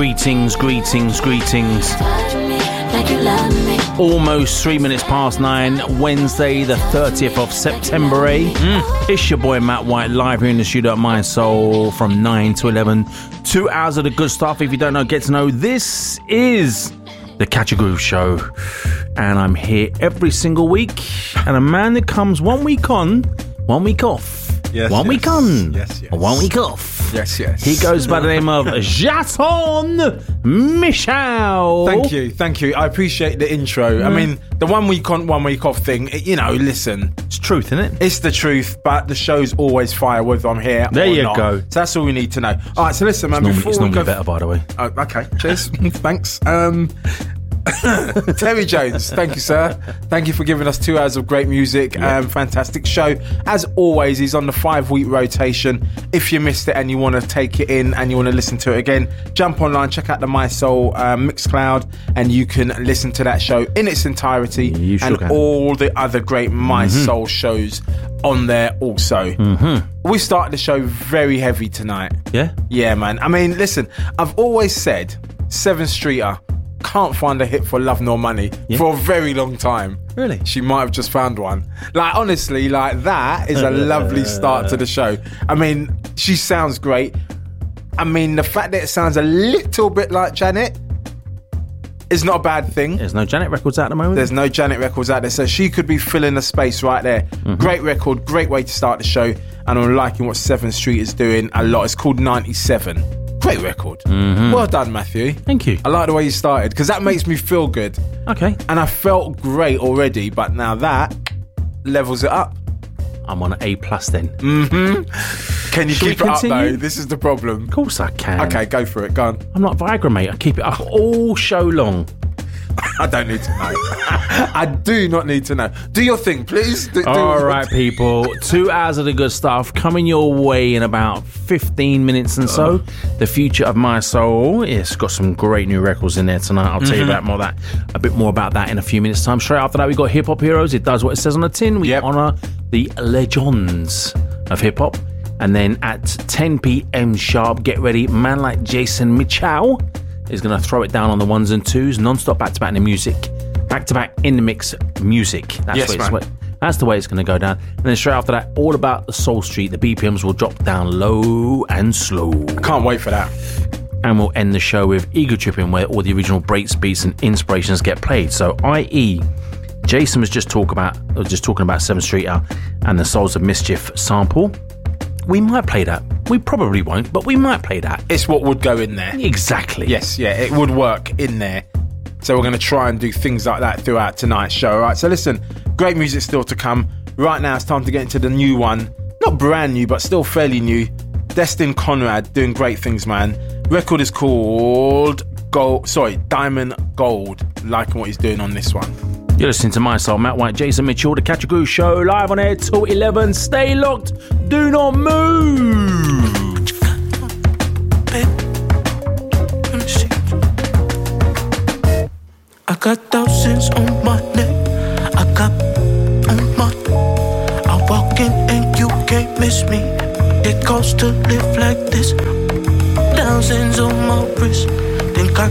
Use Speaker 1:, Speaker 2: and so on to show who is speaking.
Speaker 1: Greetings. Almost 3 minutes past 9, Wednesday, the 30th of September, It's your boy Matt White, live here in the studio at My Soul from 9 to 11. 2 hours of the good stuff. If you don't know, get to know. This is the Catch a Groove Show. And I'm here every single week. And a man that comes 1 week on, 1 week off.
Speaker 2: Yes,
Speaker 1: 1 week on,
Speaker 2: yes.
Speaker 1: 1 week off.
Speaker 2: Yes.
Speaker 1: He goes by the name of Jason Michel.
Speaker 2: Thank you. I appreciate the intro. I mean, the 1 week on, 1 week off thing, listen.
Speaker 1: It's truth, isn't it?
Speaker 2: It's the truth, but the show's always fire whether I'm here
Speaker 1: there
Speaker 2: or
Speaker 1: you
Speaker 2: not.
Speaker 1: go.
Speaker 2: So that's all we need to know. All right, so listen, man.
Speaker 1: It's normally better, by the way.
Speaker 2: Oh, okay, cheers. Thanks. Terry Jones, thank you, sir. Thank you for giving us 2 hours of great music. Fantastic show. As always, he's on the 5-week rotation. If you missed it and you want to take it in and you want to listen to it again, jump online, check out the My Soul Mixcloud, and you can listen to that show in its entirety all the other great My Soul shows on there also. We started the show very heavy tonight. Yeah, man. I mean, listen, I've always said 7th Streeter can't find a hit for Love Nor Money for a very long time.
Speaker 1: Really?
Speaker 2: She might have just found one. Like, honestly, like, that is a lovely start to the show. I mean, she sounds great. I mean, the fact that it sounds a little bit like Janet is not a bad thing.
Speaker 1: There's no Janet records out at the moment.
Speaker 2: There's no Janet records out there, so she could be filling the space right there. Great record, great way to start the show, and I'm liking what 7th Street is doing a lot. It's called 97. Great record. Well done, Matthew.
Speaker 1: Thank you.
Speaker 2: I like the way you started, because that makes me feel good.
Speaker 1: Okay.
Speaker 2: And I felt great already, but now that levels it up.
Speaker 1: I'm on an A+ then.
Speaker 2: Can you keep it up, though? This is the problem.
Speaker 1: Of course I can.
Speaker 2: Okay, go for it. Go on.
Speaker 1: I'm not Viagra, mate. I keep it up all show long.
Speaker 2: I don't need to know. I do not need to know. Do your thing, please.
Speaker 1: All right, people. 2 hours of the good stuff coming your way in about 15 minutes and so. The future of My Soul. It's got some great new records in there tonight. I'll tell you a bit more about that in a few minutes' time. Straight after that, we got Hip Hop Heroes. It does what it says on the tin. We honour the legends of hip hop. And then at 10 p.m. sharp, get ready. Man like Jason Michel is going to throw it down on the ones and twos, non-stop, back-to-back in the music. Back-to-back in the mix music. That's the way it's going to go down. And then straight after that, all about the Soul Street. The BPMs will drop down low and slow.
Speaker 2: I can't wait for that.
Speaker 1: And we'll end the show with Ego Tripping, where all the original breaks, beats and inspirations get played. So, i.e., Jason was just talking about 7th Streeter and the Souls of Mischief sample. We might play that. We probably won't, but we might play that.
Speaker 2: It's what would go in there.
Speaker 1: Exactly.
Speaker 2: Yes, it would work in there. So we're going to try and do things like that throughout tonight's show. All right, so listen, great music still to come. Right now, it's time to get into the new one. Not brand new, but still fairly new. Destin Conrad doing great things, man. Record is called Diamond Gold. Liking what he's doing on this one.
Speaker 1: You're listening to My Soul, Matt White, Jason Mitchell, the Catch a Groove Show, live on air till 11. Stay locked. Do not move.
Speaker 3: I got thousands on my neck. I got on my. I walk in and you can't miss me. It costs to live like this. Thousands on my wrist. Think I